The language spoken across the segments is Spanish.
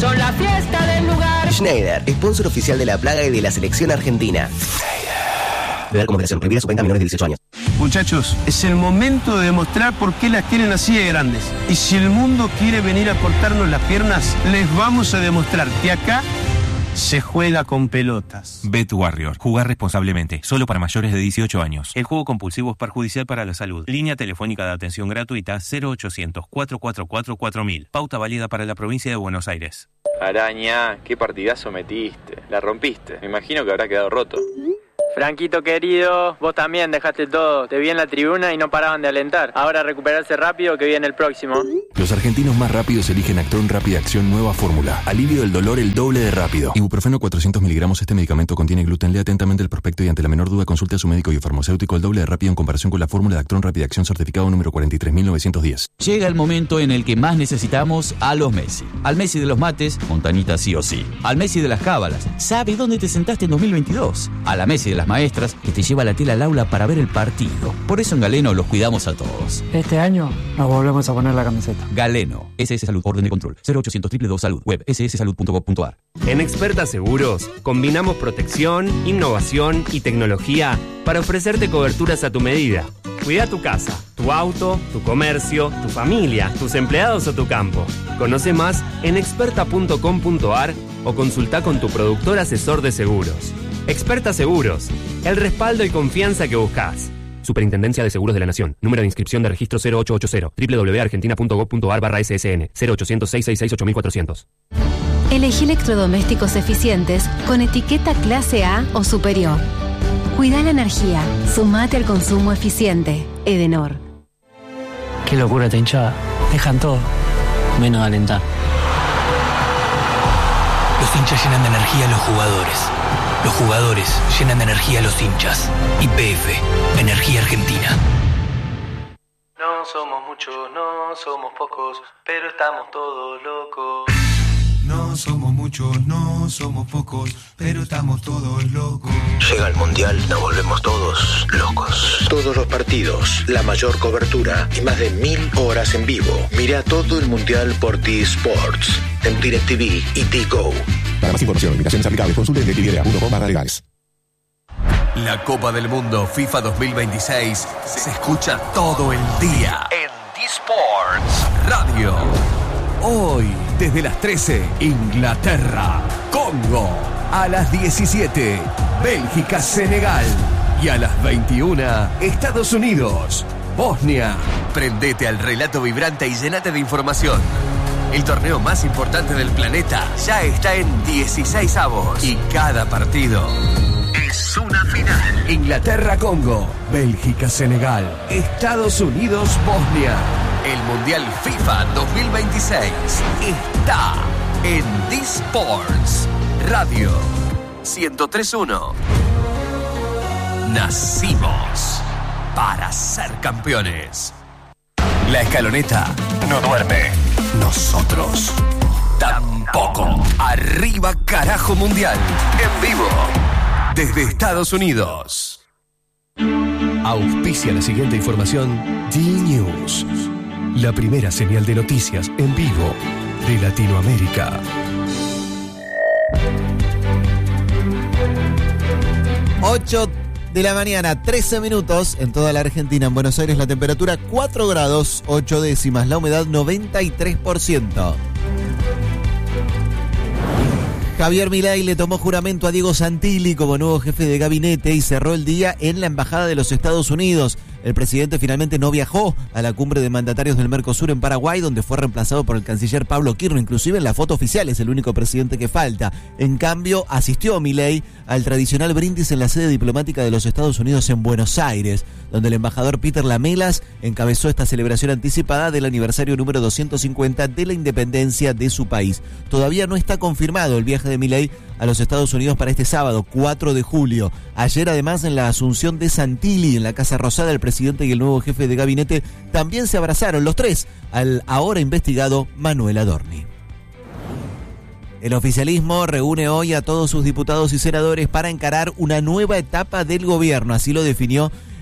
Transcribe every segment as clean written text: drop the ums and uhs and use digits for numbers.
son la fiesta del lugar. Schneider, sponsor oficial de La Plaga y de la selección argentina. Beber como operación, prohibida su venta a menores de 18 años. Muchachos, es el momento de demostrar por qué las tienen así de grandes. Y si el mundo quiere venir a cortarnos las piernas, les vamos a demostrar que acá se juega con pelotas. Bet Warrior. Jugar responsablemente. Solo para mayores de 18 años. El juego compulsivo es perjudicial para la salud. Línea telefónica de atención gratuita 0800-444-4000. Pauta válida para la provincia de Buenos Aires. Araña, qué partidazo metiste. La rompiste. Me imagino que habrá quedado roto. Franquito querido, vos también dejaste todo. Te vi en la tribuna y no paraban de alentar. Ahora recuperarse rápido que viene el próximo. Los argentinos más rápidos eligen Actron Rápida Acción Nueva Fórmula. Alivio del dolor el doble de rápido. Ibuprofeno 400 miligramos. Este medicamento contiene gluten. Lea atentamente el prospecto y ante la menor duda consulte a su médico y farmacéutico. El doble de rápido en comparación con la fórmula de Actron Rápida Acción certificado número 43910. Llega el momento en el que más necesitamos a los Messi. Al Messi de los mates, Montanita sí o sí. Al Messi de las cábalas, ¿sabe dónde te sentaste en 2022? A la Messi de las maestras, que te lleva la tela al aula para ver el partido. Por eso en Galeno los cuidamos a todos. Este año nos volvemos a poner la camiseta. Galeno, SS Salud, orden de control, 0800 222 Salud, web sssalud.gov.ar. En Experta Seguros, combinamos protección, innovación y tecnología para ofrecerte coberturas a tu medida. Cuida tu casa, tu auto, tu comercio, tu familia, tus empleados o tu campo. Conoce más en experta.com.ar o consulta con tu productor asesor de seguros. Experta Seguros, el respaldo y confianza que buscas. Superintendencia de Seguros de la Nación. Número de inscripción de registro 0880. www.argentina.gov.ar/SSN. 0800-666-8400. Elegí electrodomésticos eficientes con etiqueta clase A o superior. Cuida la energía. Sumate al consumo eficiente. Edenor. Qué locura esta hinchada. Dejan todo, menos alentar. Los hinchas llenan de energía a los jugadores. Los jugadores llenan de energía a los hinchas. YPF, Energía Argentina. No somos muchos, no somos pocos, pero estamos todos locos. No somos muchos, no somos pocos, pero estamos todos locos. Llega el Mundial, nos volvemos todos locos. Todos los partidos, la mayor cobertura y más de 1000 horas en vivo. Mira todo el Mundial por T-Sports, en DirecTV y T-Go. Para más información, invitaciones aplicables, consulte en DirecTV.com/legales. La Copa del Mundo FIFA 2026 se escucha todo el día en T-Sports Radio. Hoy, desde las 13, Inglaterra, Congo. A las 17, Bélgica, Senegal. Y a las 21, Estados Unidos, Bosnia. Prendete al relato vibrante y llenate de información. El torneo más importante del planeta ya está en 16avos. Y cada partido es una final. Inglaterra-Congo, Bélgica-Senegal, Estados Unidos-Bosnia. El Mundial FIFA 2026 está en D-Sports Radio 103.1. Nacimos para ser campeones. La escaloneta no duerme. Nosotros tampoco. Arriba carajo mundial. En vivo. Desde Estados Unidos. Auspicia la siguiente información D-News. La primera señal de noticias en vivo de Latinoamérica. 8 de la mañana, 13 minutos en toda la Argentina. En Buenos Aires la temperatura 4 grados 8 décimas, la humedad 93%. Javier Milei le tomó juramento a Diego Santilli como nuevo jefe de gabinete y cerró el día en la Embajada de los Estados Unidos. El presidente finalmente no viajó a la cumbre de mandatarios del Mercosur en Paraguay, donde fue reemplazado por el canciller Pablo Quirno. Inclusive en la foto oficial es el único presidente que falta. En cambio, asistió Milei al tradicional brindis en la sede diplomática de los Estados Unidos en Buenos Aires, donde el embajador Peter Lamelas encabezó esta celebración anticipada del aniversario número 250 de la independencia de su país. Todavía no está confirmado el viaje de Milei a los Estados Unidos para este sábado, 4 de julio. Ayer, además, en la asunción de Santilli, en la Casa Rosada, el presidente y el nuevo jefe de gabinete también se abrazaron, los tres, al ahora investigado Manuel Adorni. El oficialismo reúne hoy a todos sus diputados y senadores para encarar una nueva etapa del gobierno, así lo definió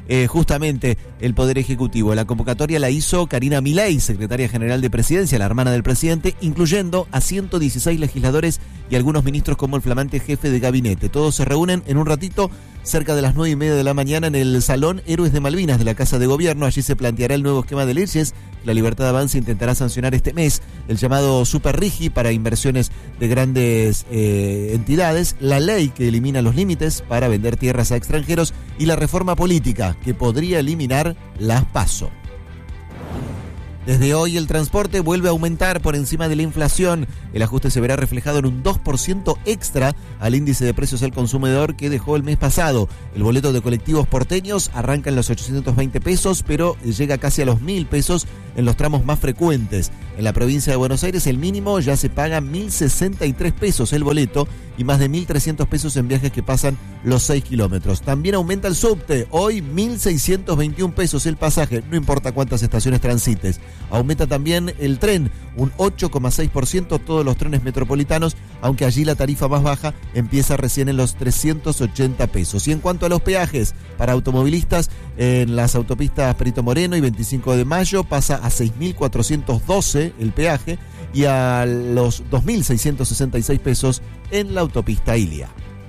justamente el Poder Ejecutivo. La convocatoria la hizo Karina Milei, secretaria general de Presidencia, la hermana del presidente, incluyendo a 116 legisladores y algunos ministros como el flamante jefe de gabinete. Todos se reúnen en un ratito cerca de las 9:30 de la mañana en el Salón Héroes de Malvinas de la Casa de Gobierno. Allí se planteará el nuevo esquema de leyes. La Libertad Avanza intentará sancionar este mes el llamado Super Rigi para inversiones de grandes entidades, la ley que elimina los límites para vender tierras a extranjeros y la reforma política que podría eliminar las PASO. Desde hoy el transporte vuelve a aumentar por encima de la inflación. El ajuste se verá reflejado en un 2% extra al índice de precios al consumidor que dejó el mes pasado. El boleto de colectivos porteños arranca en los 820 pesos, pero llega casi a los 1.000 pesos en los tramos más frecuentes. En la provincia de Buenos Aires el mínimo ya se paga 1.063 pesos el boleto y más de 1.300 pesos en viajes que pasan los 6 kilómetros. También aumenta el subte, hoy 1.621 pesos el pasaje, no importa cuántas estaciones transites. Aumenta también el tren, un 8,6% todos los trenes metropolitanos, aunque allí la tarifa más baja empieza recién en los 380 pesos. Y en cuanto a los peajes, para automovilistas, en las autopistas Perito Moreno y 25 de Mayo pasa a 6.412 el peaje y a los 2.666 pesos en la autopista Ilia.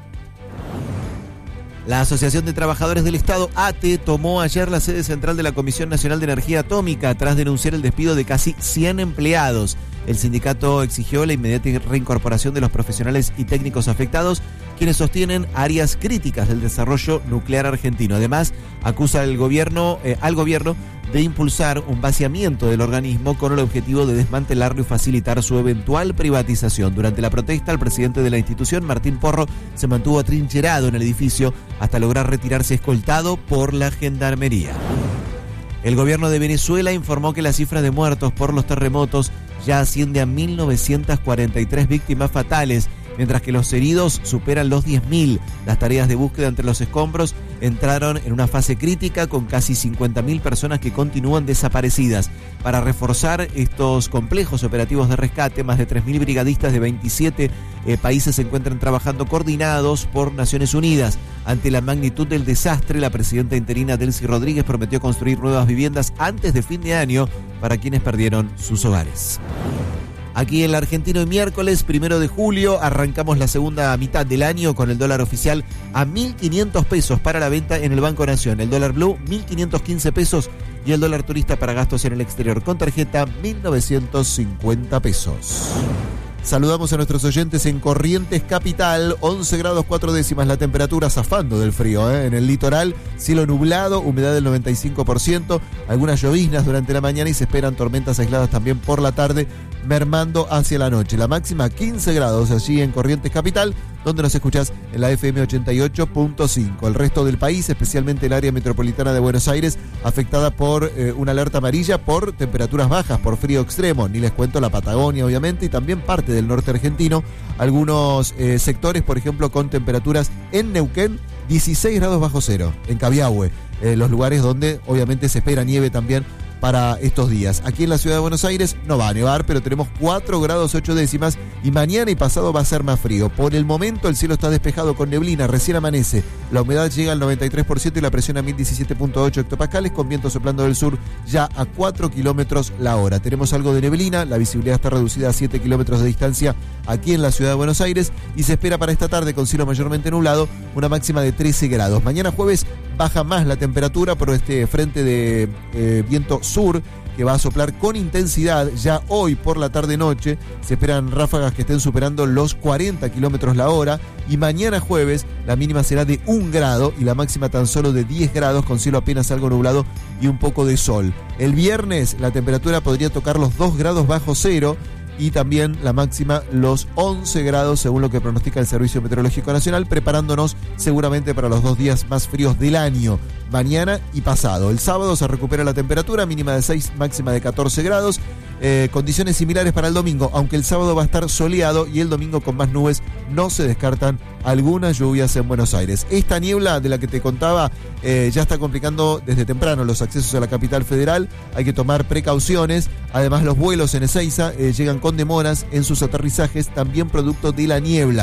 La Asociación de Trabajadores del Estado, ATE, tomó ayer la sede central de la Comisión Nacional de Energía Atómica tras denunciar el despido de casi 100 empleados. El sindicato exigió la inmediata reincorporación de los profesionales y técnicos afectados, quienes sostienen áreas críticas del desarrollo nuclear argentino. Además, acusa al gobierno de impulsar un vaciamiento del organismo con el objetivo de desmantelarlo y facilitar su eventual privatización. Durante la protesta, el presidente de la institución, Martín Porro, se mantuvo atrincherado en el edificio hasta lograr retirarse escoltado por la gendarmería. El gobierno de Venezuela informó que la cifra de muertos por los terremotos ya asciende a 1.943 víctimas fatales, mientras que los heridos superan los 10.000. Las tareas de búsqueda entre los escombros entraron en una fase crítica con casi 50.000 personas que continúan desaparecidas. Para reforzar estos complejos operativos de rescate, más de 3.000 brigadistas de 27 países se encuentran trabajando coordinados por Naciones Unidas. Ante la magnitud del desastre, la presidenta interina Delcy Rodríguez prometió construir nuevas viviendas antes de fin de año para quienes perdieron sus hogares. Aquí en el Argentino, el miércoles 1 de julio, arrancamos la segunda mitad del año con el dólar oficial a 1.500 pesos para la venta en el Banco Nación. El dólar blue, 1.515 pesos y el dólar turista para gastos en el exterior con tarjeta, 1.950 pesos. Saludamos a nuestros oyentes en Corrientes Capital, 11 grados 4 décimas la temperatura, zafando del frío, En el litoral, cielo nublado, humedad del 95%, algunas lloviznas durante la mañana y se esperan tormentas aisladas también por la tarde, mermando hacia la noche. La máxima 15 grados allí en Corrientes Capital, donde nos escuchás en la FM 88.5. El resto del país, especialmente el área metropolitana de Buenos Aires, afectada por una alerta amarilla por temperaturas bajas, por frío extremo. Ni les cuento la Patagonia, obviamente, y también parte del norte argentino. Algunos sectores, por ejemplo, con temperaturas en Neuquén, 16 grados bajo cero, en Cabiahue, los lugares donde obviamente se espera nieve también para estos días. Aquí en la ciudad de Buenos Aires no va a nevar, pero tenemos 4 grados 8 décimas y mañana y pasado va a ser más frío. Por el momento el cielo está despejado con neblina, recién amanece. La humedad llega al 93% y la presión a 1017.8 hectopascales con viento soplando del sur ya a 4 kilómetros la hora. Tenemos algo de neblina, la visibilidad está reducida a 7 kilómetros de distancia aquí en la ciudad de Buenos Aires y se espera para esta tarde con cielo mayormente nublado una máxima de 13 grados. Mañana jueves baja más la temperatura por este frente de viento sur que va a soplar con intensidad. Ya hoy por la tarde-noche se esperan ráfagas que estén superando los 40 kilómetros la hora y mañana jueves la mínima será de 1 grado y la máxima tan solo de 10 grados con cielo apenas algo nublado y un poco de sol. El viernes la temperatura podría tocar los 2 grados bajo cero y también la máxima los 11 grados según lo que pronostica el Servicio Meteorológico Nacional, preparándonos seguramente para los 2 días más fríos del año, mañana y pasado. El sábado se recupera la temperatura, mínima de 6, máxima de 14 grados, condiciones similares para el domingo, aunque el sábado va a estar soleado y el domingo con más nubes, no se descartan algunas lluvias en Buenos Aires. Esta niebla de la que te contaba ya está complicando desde temprano los accesos a la capital federal, hay que tomar precauciones, además los vuelos en Ezeiza llegan con demoras en sus aterrizajes, también producto de la niebla.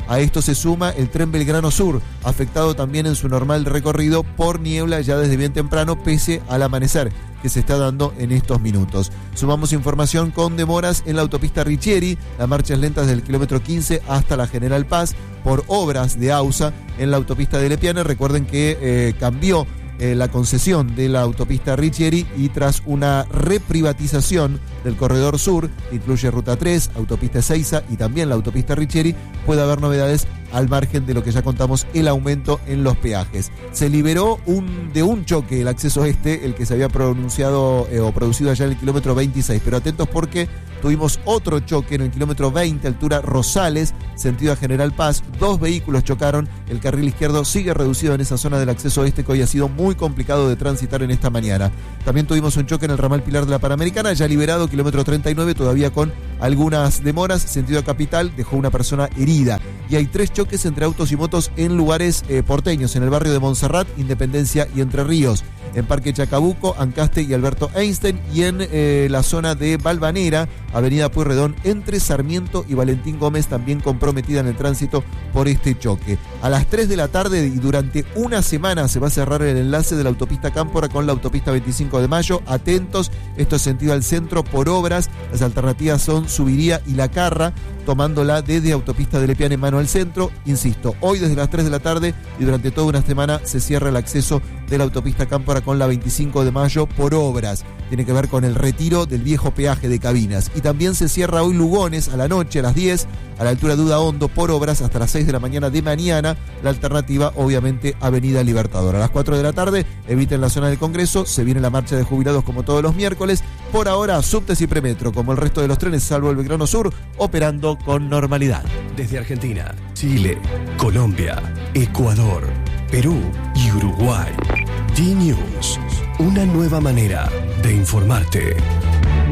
A esto se suma el tren Belgrano Sur, afectado también en su normal recorrido por niebla ya desde bien temprano, pese al amanecer que se está dando en estos minutos. Sumamos información con demoras en la autopista Riccieri, las marchas lentas del kilómetro 15 hasta la General Paz por obras de AUSA en la autopista de Lepiane. Recuerden que cambió la concesión de la autopista Riccieri y tras una reprivatización del corredor sur, que incluye Ruta 3, autopista Ezeiza y también la autopista Riccieri, puede haber novedades al margen de lo que ya contamos, el aumento en los peajes. Se liberó de un choque el acceso este, el que se había pronunciado o producido allá en el kilómetro 26, pero atentos porque tuvimos otro choque en el kilómetro 20, altura Rosales, sentido a General Paz. 2 vehículos chocaron, el carril izquierdo sigue reducido en esa zona del acceso este que hoy ha sido muy complicado de transitar en esta mañana. También tuvimos un choque en el ramal Pilar de la Panamericana, ya liberado, kilómetro 39, todavía con algunas demoras, sentido a Capital, dejó una persona herida. Y hay 3 choques entre autos y motos en lugares porteños, en el barrio de Montserrat, Independencia y Entre Ríos, en Parque Chacabuco, Ancaste y Alberto Einstein, y en la zona de Balvanera, Avenida Pueyrredón, entre Sarmiento y Valentín Gómez, también comprometida en el tránsito por este choque. A las 3 de la tarde y durante una semana se va a cerrar el enlace de la autopista Cámpora con la autopista 25 de Mayo. Atentos, esto es sentido al centro por obras. Las alternativas son Subiría y La Carra, tomándola desde autopista de Lepiane en mano al centro. Insisto, hoy desde las 3 de la tarde y durante toda una semana se cierra el acceso de la autopista Cámpora con la 25 de Mayo por obras. Tiene que ver con el retiro del viejo peaje de Cabinas. Y también se cierra hoy Lugones a la noche, a las 10, a la altura de Udaondo, por obras hasta las 6 de la mañana de mañana. La alternativa, obviamente, Avenida Libertador. A las 4 de la tarde, eviten la zona del Congreso. Se viene la marcha de jubilados como todos los miércoles. Por ahora, subtes y premetro, como el resto de los trenes, salvo el Belgrano Sur, operando con normalidad. Desde Argentina, Chile, Colombia, Ecuador, Perú y Uruguay. D-News, una nueva manera de informarte.